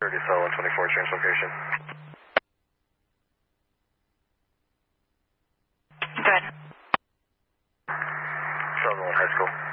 30 cell 124, change location. Good. Shelby 1 High School.